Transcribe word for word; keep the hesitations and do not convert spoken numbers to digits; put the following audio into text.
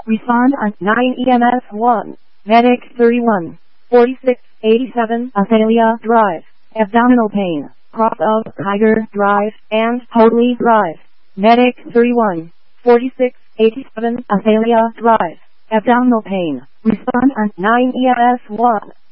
Respond on nine E M S one. Medic thirty-one, forty-six, eighty-seven Azalea Drive. Abdominal pain. Cross of Tiger Drive and Hoadley Drive. Medic thirty-one, forty-six, eighty-seven Azalea Drive. Abdominal pain. Respond on nine E M S one.